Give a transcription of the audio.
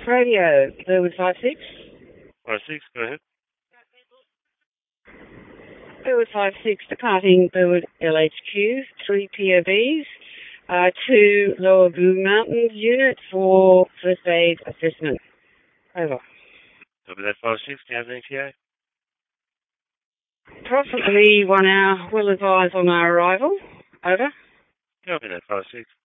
Radio, Burwood 56. 56, go ahead. Burwood 56, departing Burwood LHQ, 3 POVs, 2 Lower Blue Mountains unit for first aid assessment. Over. Copy that, 56. Do you have an ETA? Approximately 1 hour, well advised on our arrival. Over. Copy that, 56.